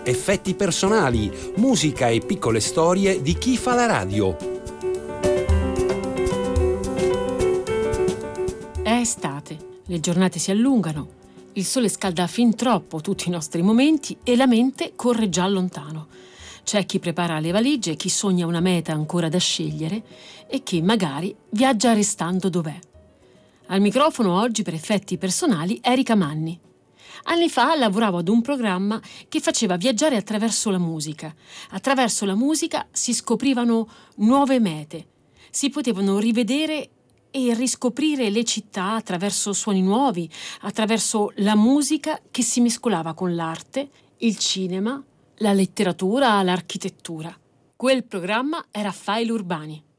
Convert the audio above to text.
effetti personali, musica e piccole storie di chi fa la radio. È estate, le giornate si allungano, il sole scalda fin troppo tutti i nostri momenti e la mente corre già lontano. C'è chi prepara le valigie, chi sogna una meta ancora da scegliere e chi magari viaggia restando dov'è. Al microfono oggi per effetti personali Erika Manni. Anni fa lavoravo ad un programma che faceva viaggiare attraverso la musica. Attraverso la musica si scoprivano nuove mete, si potevano rivedere e riscoprire le città attraverso suoni nuovi, attraverso la musica che si mescolava con l'arte, il cinema, la letteratura, l'architettura. Quel programma era File Urbani.